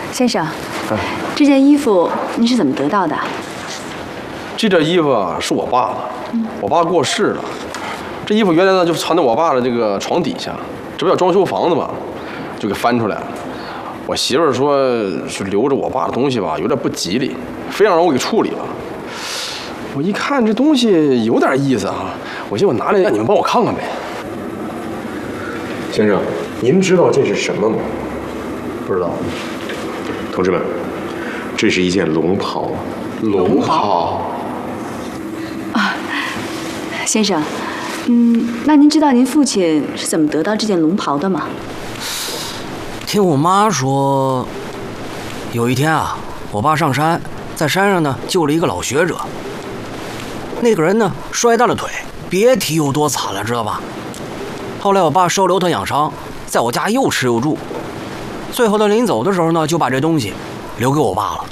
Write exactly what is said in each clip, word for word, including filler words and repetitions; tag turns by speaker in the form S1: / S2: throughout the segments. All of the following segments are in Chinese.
S1: 先生，嗯、这件衣服您是怎么得到的？
S2: 这件衣服啊，是我爸的，嗯、我爸过世了。这衣服原来呢就藏在我爸的这个床底下，这不要装修房子嘛，就给翻出来了。我媳妇儿说是留着我爸的东西吧，有点不吉利，非要让我给处理了。我一看这东西有点意思啊，我寻思我拿来让你们帮我看看呗。
S3: 先生，您知道这是什么吗？
S2: 不知道。
S3: 同志们，这是一件龙袍。
S2: 龙袍。
S1: 啊，先生，嗯，那您知道您父亲是怎么得到这件龙袍的吗？
S4: 听我妈说，有一天啊，我爸上山，在山上呢救了一个老学者。那个人呢摔断了腿，别提有多惨了，知道吧？后来我爸收留他养伤，在我家又吃又住。最后他临走的时候呢，就把这东西留给我爸了。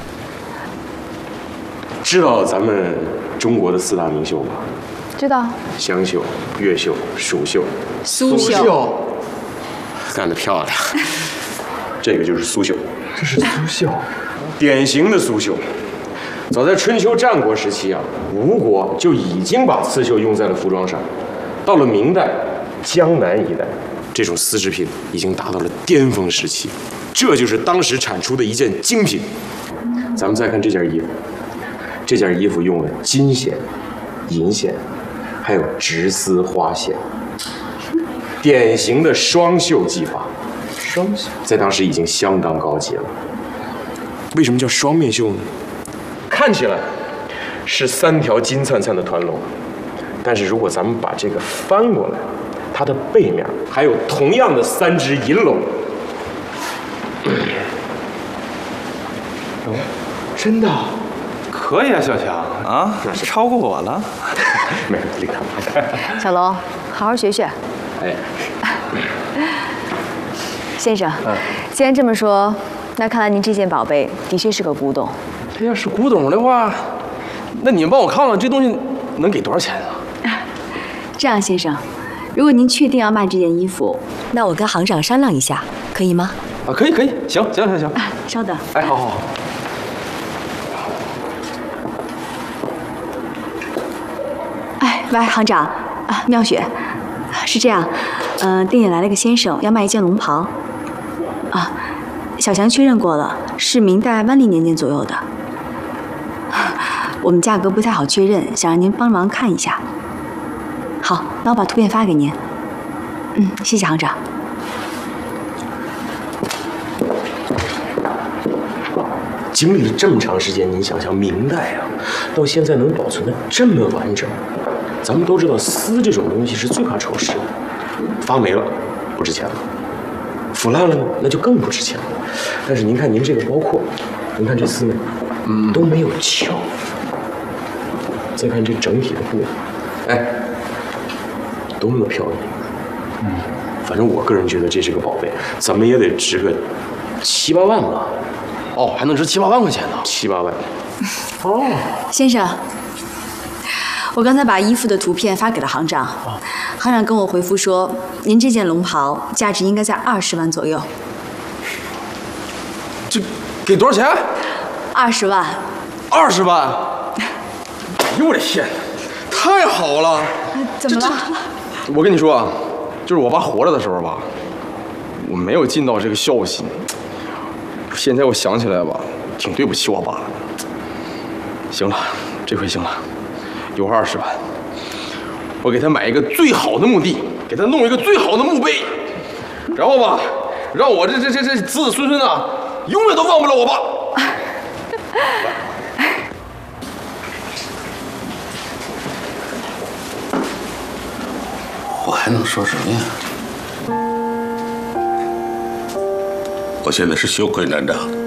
S3: 知道咱们中国的四大名绣吗？
S1: 知道。
S3: 湘绣、越绣、蜀绣、
S1: 苏绣。
S3: 干得漂亮！这个就是苏绣。
S2: 这是苏绣，
S3: 典型的苏绣。早在春秋战国时期啊，吴国就已经把刺绣用在了服装上。到了明代，江南一带，这种丝织品已经达到了巅峰时期。这就是当时产出的一件精品。咱们再看这件衣服，这件衣服用了金线、银线，还有直丝花线，典型的双绣技法。双绣在当时已经相当高级了。为什么叫双面绣呢？看起来是三条金灿灿的团龙，但是如果咱们把这个翻过来，它的背面还有同样的三只银龙。哦，真的？
S2: 可以啊，小强啊，超过我了。
S3: 没有，理他。
S1: 小龙，好好学学。
S3: 哎，
S1: 先生，嗯、既然这么说，那看来您这件宝贝的确是个古董。
S2: 这要是古董的话，那你们帮我看看这东西能给多少钱啊？
S1: 这样，先生，如果您确定要卖这件衣服，那我跟行长商量一下，可以吗？
S2: 啊，可以，可以，行，行，行，行。
S1: 啊，稍等。
S2: 哎，好好好。
S1: 哎，喂，行长啊，妙雪，是这样，嗯、呃，店里来了个先生，要卖一件龙袍。啊，小强确认过了，是明代万历年间左右的。我们价格不太好确认，想让您帮忙看一下。好，那我把图片发给您。嗯，谢谢行长。
S3: 经历了这么长时间，您想想，明代啊，到现在能保存的这么完整。咱们都知道，丝这种东西是最怕潮湿的，发霉了不值钱了，腐烂了呢，那就更不值钱了。但是您看您这个包括，您看这丝没，嗯，都没有翘。再看这整体的布，哎，多么飘逸。嗯，反正我个人觉得这是个宝贝，怎么也得值个七八万吧。
S2: 哦，还能值七八万块钱呢？
S3: 七八万。哦，
S1: 先生，我刚才把衣服的图片发给了行长，哦、行长跟我回复说，您这件龙袍价值应该在二十万左右。
S2: 这给多少钱？
S1: 二十万。
S2: 二十万？哎呦我的天，太好了！
S1: 怎么了？
S2: 我跟你说啊，就是我爸活着的时候吧，我没有尽到这个孝心。现在我想起来吧，挺对不起我爸的。行了，这回行了，有二十万，我给他买一个最好的墓地，给他弄一个最好的墓碑，然后吧，让我这这这这子子孙孙啊，永远都忘不了我爸。
S5: 我还能说什么呀？我现在是羞愧难当。